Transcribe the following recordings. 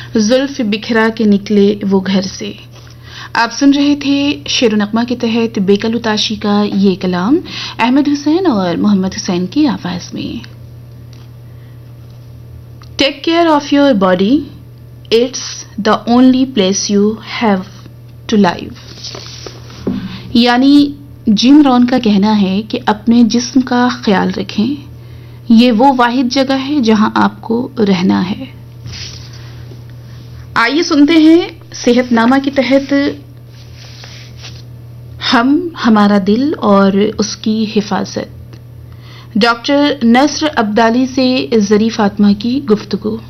जुल्फ बिखरा के निकले वो घर से। आप सुन रहे थे शेर नगमा के तहत बेकलुताशी का ये कलाम अहमद हुसैन और मोहम्मद हुसैन की आवाज में। Take care of your body, it's the only place you have to live. यानी जिम रॉन का कहना है कि अपने जिस्म का ख्याल रखें, ये वो वाहिद जगह है जहां आपको रहना है। आइए सुनते हैं सेहतनामा के तहत हमारा दिल और उसकी हिफाजत, डॉक्टर नस्र अब्दाली से जरी फातिमा की गुफ्तगू।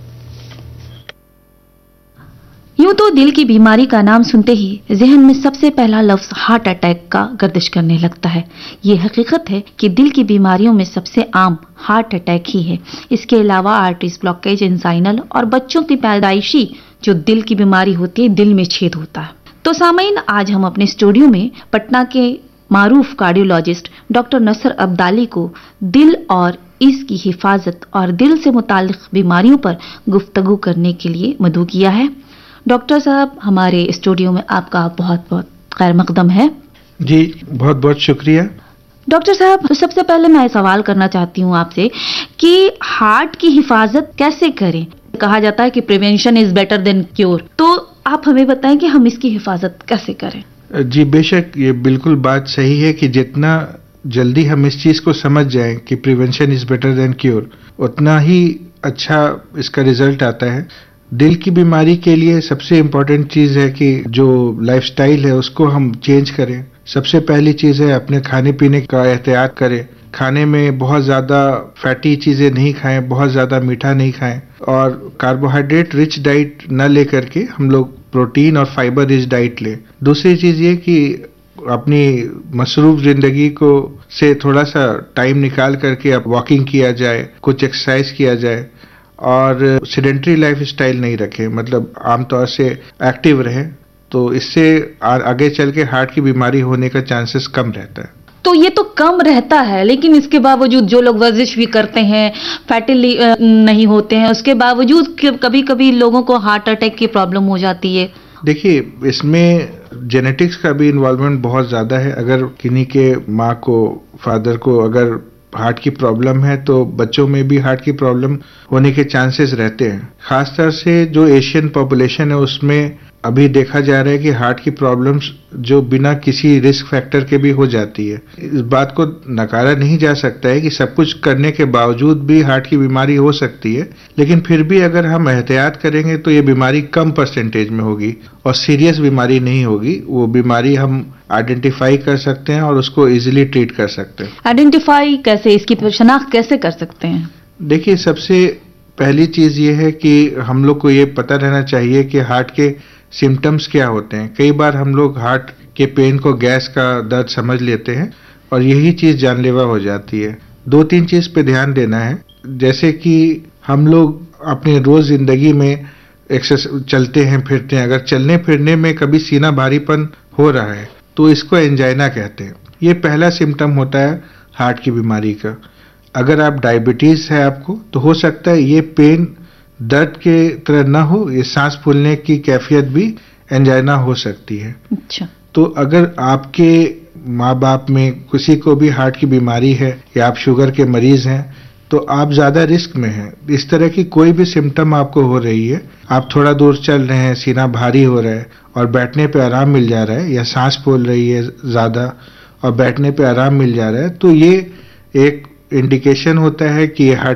यूं तो दिल की बीमारी का नाम सुनते ही जहन में सबसे पहला लफ्ज हार्ट अटैक का गर्दिश करने लगता है। ये हकीकत है कि दिल की बीमारियों में सबसे आम हार्ट अटैक ही है। इसके अलावा आर्टरीज ब्लॉकेज, एंजाइनल और बच्चों की पैदाइशी जो दिल की बीमारी होती है, दिल में छेद होता है। तो सामईन, आज हम अपने स्टूडियो में पटना के मारूफ कार्डियोलॉजिस्ट डॉक्टर नस्र अब्दाली को दिल और इसकी हिफाजत और दिल से मुताल्लिक बीमारियों पर गुफ्तगू करने के लिए मदऊ किया है। डॉक्टर साहब, हमारे स्टूडियो में आपका बहुत बहुत खैर मकदम है। जी, बहुत बहुत शुक्रिया। डॉक्टर साहब, तो सबसे पहले मैं सवाल करना चाहती हूँ आपसे कि हार्ट की हिफाजत कैसे करें। कहा जाता है कि prevention is better than cure, तो आप हमें बताएं कि हम इसकी हिफाजत कैसे करें। जी बेशक, ये बिल्कुल बात सही है कि जितना जल्दी हम इस चीज को समझ जाएं कि prevention is better than cure, उतना ही अच्छा इसका रिजल्ट आता है। दिल की बीमारी के लिए सबसे इम्पोर्टेंट चीज है कि जो लाइफस्टाइल है उसको हम चेंज करें। सबसे पहली चीज है अपने खाने पीने का एहतियात करें। खाने में बहुत ज्यादा फैटी चीजें नहीं खाएं, बहुत ज्यादा मीठा नहीं खाएं और कार्बोहाइड्रेट रिच डाइट न लेकर के हम लोग प्रोटीन और फाइबर रिच डाइट लें। दूसरी चीज ये कि अपनी मसरूफ जिंदगी को से थोड़ा सा टाइम निकाल करके अब वॉकिंग किया जाए, कुछ एक्सरसाइज किया जाए और सेडेंटरी लाइफ स्टाइल नहीं रखें, मतलब आमतौर से एक्टिव रहें, तो इससे आगे चल के हार्ट की बीमारी होने का चांसेस कम रहता है। तो ये तो कम रहता है, लेकिन इसके बावजूद जो लोग वर्जिश भी करते हैं, फैटी नहीं होते हैं, उसके बावजूद कभी कभी लोगों को हार्ट अटैक की प्रॉब्लम हो जाती है। देखिए, इसमें जेनेटिक्स का भी इन्वॉल्वमेंट बहुत ज्यादा है। अगर किन्हीं के माँ को, फादर को अगर हार्ट की प्रॉब्लम है तो बच्चों में भी हार्ट की प्रॉब्लम होने के चांसेस रहते हैं। खासतौर से जो एशियन पॉपुलेशन है उसमें अभी देखा जा रहा है कि हार्ट की प्रॉब्लम्स जो बिना किसी रिस्क फैक्टर के भी हो जाती है। इस बात को नकारा नहीं जा सकता है कि सब कुछ करने के बावजूद भी हार्ट की बीमारी हो सकती है, लेकिन फिर भी अगर हम एहतियात करेंगे तो ये बीमारी कम परसेंटेज में होगी और सीरियस बीमारी नहीं होगी। वो बीमारी हम आइडेंटिफाई कर सकते हैं और उसको इजीली ट्रीट कर सकते हैं। आइडेंटिफाई कैसे, इसकी शनाख्त कैसे कर सकते हैं? देखिए, सबसे पहली चीज ये है कि हम लोग को ये पता रहना चाहिए कि हार्ट के सिम्टम्स क्या होते हैं। कई बार हम लोग हार्ट के पेन को गैस का दर्द समझ लेते हैं और यही चीज जानलेवा हो जाती है। 2-3 चीज पे ध्यान देना है, जैसे कि हम लोग अपने रोज जिंदगी में चलते हैं फिरते हैं, अगर चलने फिरने में कभी सीना भारीपन हो रहा है तो इसको एंजाइना कहते हैं। ये पहला सिम्टम होता है हार्ट की बीमारी का। अगर आप डायबिटीज है आपको, तो हो सकता है ये पेन दर्द के तरह ना हो, ये सांस फूलने की कैफियत भी एंजाइना हो सकती है। अच्छा। तो अगर आपके माँ बाप में किसी को भी हार्ट की बीमारी है या आप शुगर के मरीज हैं तो आप ज्यादा रिस्क में हैं। इस तरह की कोई भी सिम्टम आपको हो रही है, आप थोड़ा दूर चल रहे हैं, सीना भारी हो रहा है और बैठने पे आराम मिल जा रहा है, या सांस फूल रही है ज्यादा और बैठने पे आराम मिल जा रहा है, तो ये एक इंडिकेशन होता है कि ये हार्ट